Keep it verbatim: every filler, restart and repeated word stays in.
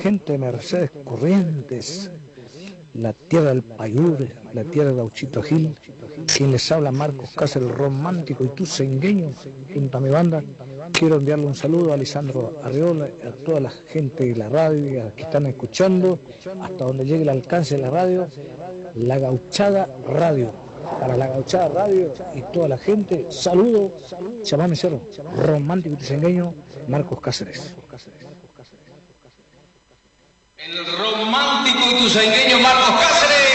gente de Mercedes Corrientes, la tierra del Payure, la tierra de Gauchito Gil, quien les habla Marcos Cáceres, el romántico y tucengueño, junto a mi banda. Quiero enviarle un saludo a Lisandro Arreola, a toda la gente de la radio que están escuchando, hasta donde llegue el alcance de la radio, la Gauchada Radio. Para la Gauchada Radio y toda la gente, saludo, chamame cero, romántico y tucengueño, Marcos Cáceres. El romántico y tucengueño Marcos Cáceres.